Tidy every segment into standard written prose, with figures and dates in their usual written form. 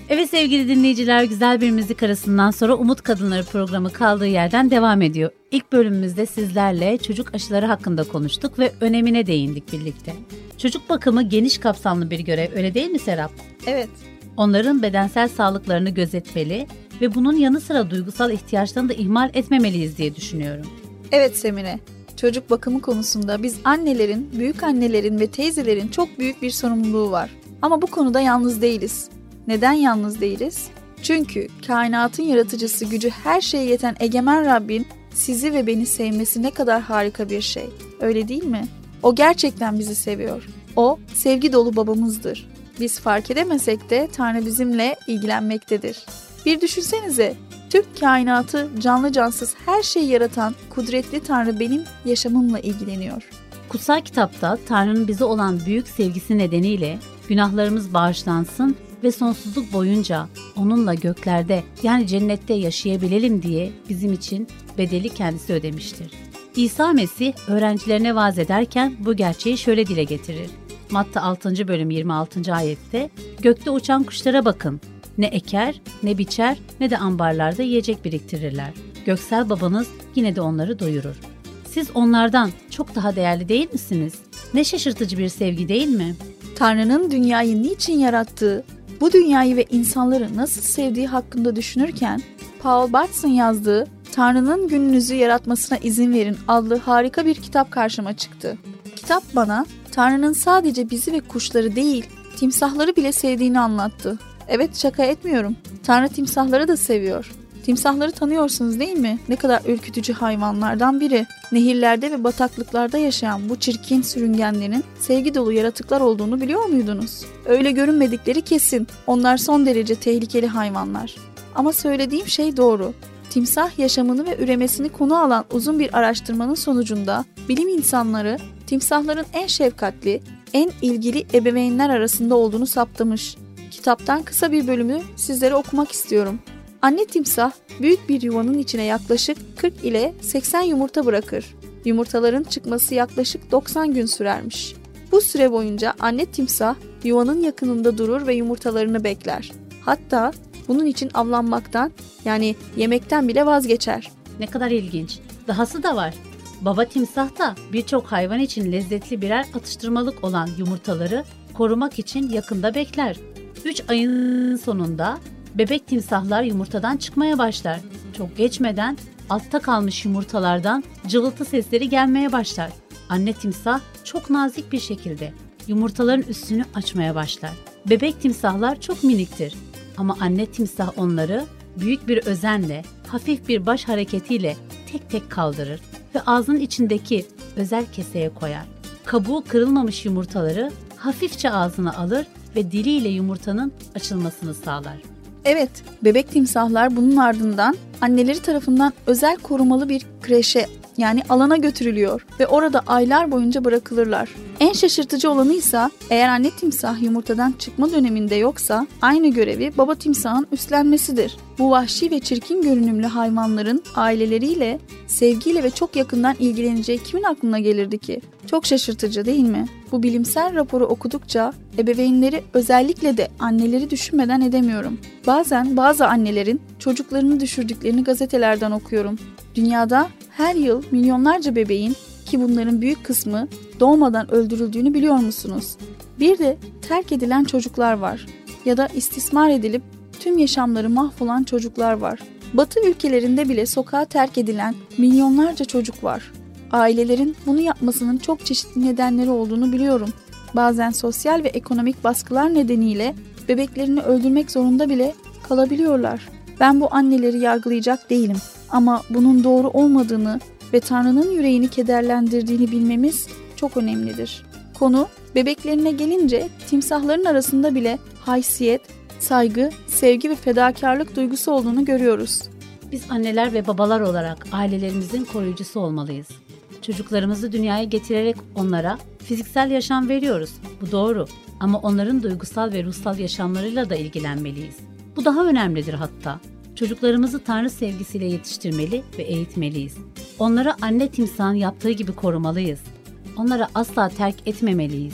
Evet sevgili dinleyiciler, güzel bir müzik arasından sonra Umut Kadınları programı kaldığı yerden devam ediyor. İlk bölümümüzde sizlerle çocuk aşıları hakkında konuştuk ve önemine değindik birlikte. Çocuk bakımı geniş kapsamlı bir görev, öyle değil mi Serap? Evet. Onların bedensel sağlıklarını gözetmeli ve bunun yanı sıra duygusal ihtiyaçlarını da ihmal etmemeliyiz diye düşünüyorum. Evet Semine, çocuk bakımı konusunda biz annelerin, büyük annelerin ve teyzelerin çok büyük bir sorumluluğu var. Ama bu konuda yalnız değiliz. Neden yalnız değiliz? Çünkü kainatın yaratıcısı, gücü her şeye yeten egemen Rabbin sizi ve beni sevmesi ne kadar harika bir şey. Öyle değil mi? O gerçekten bizi seviyor. O sevgi dolu babamızdır. Biz fark edemesek de Tanrı bizimle ilgilenmektedir. Bir düşünsenize, tüm kainatı canlı cansız her şeyi yaratan kudretli Tanrı benim yaşamımla ilgileniyor. Kutsal kitapta Tanrı'nın bize olan büyük sevgisi nedeniyle günahlarımız bağışlansın ve sonsuzluk boyunca onunla göklerde, yani cennette yaşayabilelim diye bizim için bedeli kendisi ödemiştir. İsa Mesih öğrencilerine vaaz ederken bu gerçeği şöyle dile getirir. Matta 6. bölüm 26. ayette, "Gökte uçan kuşlara bakın. Ne eker, ne biçer, ne de ambarlarda yiyecek biriktirirler. Göksel babanız yine de onları doyurur. Siz onlardan çok daha değerli değil misiniz? Ne şaşırtıcı bir sevgi değil mi?" Tanrı'nın dünyayı niçin yarattığı, bu dünyayı ve insanları nasıl sevdiği hakkında düşünürken, Paul Bartz'ın yazdığı "Tanrı'nın gününüzü yaratmasına izin verin" adlı harika bir kitap karşıma çıktı. Kitap bana Tanrı'nın sadece bizi ve kuşları değil, timsahları bile sevdiğini anlattı. Evet, şaka etmiyorum. Tanrı timsahları da seviyor. Timsahları tanıyorsunuz değil mi? Ne kadar ürkütücü hayvanlardan biri. Nehirlerde ve bataklıklarda yaşayan bu çirkin sürüngenlerin sevgi dolu yaratıklar olduğunu biliyor muydunuz? Öyle görünmedikleri kesin. Onlar son derece tehlikeli hayvanlar. Ama söylediğim şey doğru. Timsah yaşamını ve üremesini konu alan uzun bir araştırmanın sonucunda bilim insanları timsahların en şefkatli, en ilgili ebeveynler arasında olduğunu saptamış. Kitaptan kısa bir bölümü sizlere okumak istiyorum. Anne timsah büyük bir yuvanın içine yaklaşık 40 ile 80 yumurta bırakır. Yumurtaların çıkması yaklaşık 90 gün sürermiş. Bu süre boyunca anne timsah yuvanın yakınında durur ve yumurtalarını bekler. Hatta bunun için avlanmaktan, yani yemekten bile vazgeçer. Ne kadar ilginç. Dahası da var. Baba timsah da birçok hayvan için lezzetli birer atıştırmalık olan yumurtaları korumak için yakında bekler. 3 ayın sonunda bebek timsahlar yumurtadan çıkmaya başlar. Çok geçmeden altta kalmış yumurtalardan cıvıltı sesleri gelmeye başlar. Anne timsah çok nazik bir şekilde yumurtaların üstünü açmaya başlar. Bebek timsahlar çok miniktir ama anne timsah onları büyük bir özenle, hafif bir baş hareketiyle tek tek kaldırır ve ağzının içindeki özel keseye koyar. Kabuğu kırılmamış yumurtaları hafifçe ağzına alır ve diliyle yumurtanın açılmasını sağlar. Evet, bebek timsahlar bunun ardından anneleri tarafından özel korumalı bir kreşe, yani alana götürülüyor ve orada aylar boyunca bırakılırlar. En şaşırtıcı olanı ise eğer anne timsah yumurtadan çıkma döneminde yoksa aynı görevi baba timsahın üstlenmesidir. Bu vahşi ve çirkin görünümlü hayvanların aileleriyle, sevgiyle ve çok yakından ilgileneceği kimin aklına gelirdi ki? Çok şaşırtıcı değil mi? Bu bilimsel raporu okudukça ebeveynleri, özellikle de anneleri düşünmeden edemiyorum. Bazen bazı annelerin çocuklarını düşürdüklerini gazetelerden okuyorum. Dünyada her yıl milyonlarca bebeğin, ki bunların büyük kısmı doğmadan öldürüldüğünü biliyor musunuz? Bir de terk edilen çocuklar var ya da istismar edilip tüm yaşamları mahvolan çocuklar var. Batı ülkelerinde bile sokağa terk edilen milyonlarca çocuk var. Ailelerin bunu yapmasının çok çeşitli nedenleri olduğunu biliyorum. Bazen sosyal ve ekonomik baskılar nedeniyle bebeklerini öldürmek zorunda bile kalabiliyorlar. Ben bu anneleri yargılayacak değilim ama bunun doğru olmadığını ve Tanrı'nın yüreğini kederlendirdiğini bilmemiz çok önemlidir. Konu bebeklerine gelince timsahların arasında bile haysiyet, saygı, sevgi ve fedakarlık duygusu olduğunu görüyoruz. Biz anneler ve babalar olarak ailelerimizin koruyucusu olmalıyız. Çocuklarımızı dünyaya getirerek onlara fiziksel yaşam veriyoruz. Bu doğru. Ama onların duygusal ve ruhsal yaşamlarıyla da ilgilenmeliyiz. Bu daha önemlidir hatta. Çocuklarımızı Tanrı sevgisiyle yetiştirmeli ve eğitmeliyiz. Onları anne timsahın yaptığı gibi korumalıyız. Onları asla terk etmemeliyiz.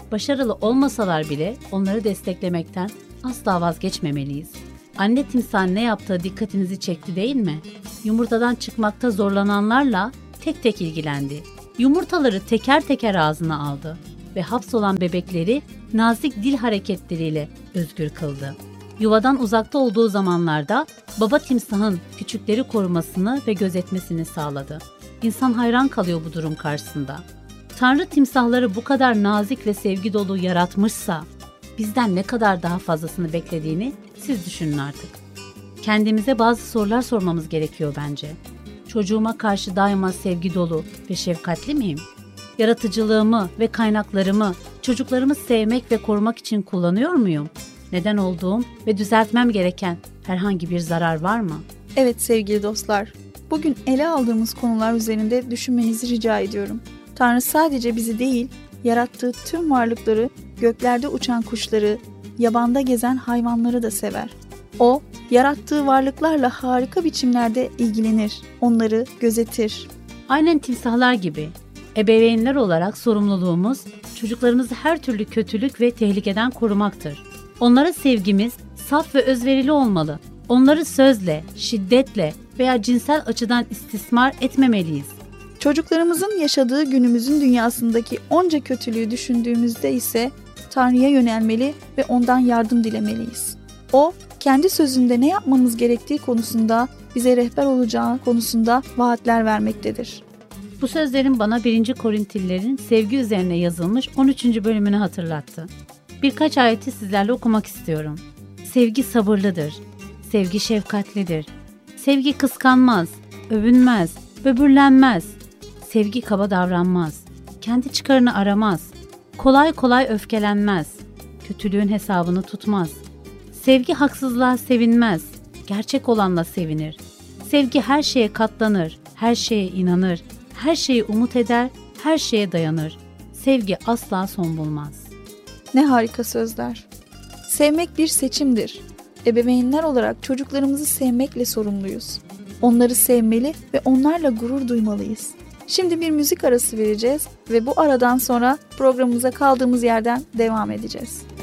Başarılı olmasalar bile onları desteklemekten asla vazgeçmemeliyiz. Anne timsahın ne yaptığı dikkatinizi çekti değil mi? Yumurtadan çıkmakta zorlananlarla tek tek ilgilendi. Yumurtaları teker teker ağzına aldı ve hapsolan bebekleri nazik dil hareketleriyle özgür kıldı. Yuvadan uzakta olduğu zamanlarda baba timsahın küçükleri korumasını ve gözetmesini sağladı. İnsan hayran kalıyor bu durum karşısında. Tanrı timsahları bu kadar nazik ve sevgi dolu yaratmışsa bizden ne kadar daha fazlasını beklediğini siz düşünün artık. Kendimize bazı sorular sormamız gerekiyor bence. Çocuğuma karşı daima sevgi dolu ve şefkatli miyim? Yaratıcılığımı ve kaynaklarımı çocuklarımı sevmek ve korumak için kullanıyor muyum? Neden olduğum ve düzeltmem gereken herhangi bir zarar var mı? Evet sevgili dostlar, bugün ele aldığımız konular üzerinde düşünmenizi rica ediyorum. Tanrı sadece bizi değil, yarattığı tüm varlıkları, göklerde uçan kuşları, yabanda gezen hayvanları da sever. O, yarattığı varlıklarla harika biçimlerde ilgilenir, onları gözetir. Aynen timsahlar gibi. Ebeveynler olarak sorumluluğumuz çocuklarımızı her türlü kötülük ve tehlikeden korumaktır. Onlara sevgimiz saf ve özverili olmalı. Onları sözle, şiddetle veya cinsel açıdan istismar etmemeliyiz. Çocuklarımızın yaşadığı günümüzün dünyasındaki onca kötülüğü düşündüğümüzde ise Tanrı'ya yönelmeli ve ondan yardım dilemeliyiz. O, kendi sözünde ne yapmamız gerektiği konusunda bize rehber olacağı konusunda vaatler vermektedir. Bu sözlerin bana 1. Korintlilerin sevgi üzerine yazılmış 13. bölümünü hatırlattı. Birkaç ayeti sizlerle okumak istiyorum. Sevgi sabırlıdır, sevgi şefkatlidir, sevgi kıskanmaz, övünmez, böbürlenmez, sevgi kaba davranmaz, kendi çıkarını aramaz, kolay kolay öfkelenmez, kötülüğün hesabını tutmaz. Sevgi haksızlığa sevinmez, gerçek olanla sevinir. Sevgi her şeye katlanır, her şeye inanır, her şeye umut eder, her şeye dayanır. Sevgi asla son bulmaz. Ne harika sözler. Sevmek bir seçimdir. Ebeveynler olarak çocuklarımızı sevmekle sorumluyuz. Onları sevmeli ve onlarla gurur duymalıyız. Şimdi bir müzik arası vereceğiz ve bu aradan sonra programımıza kaldığımız yerden devam edeceğiz.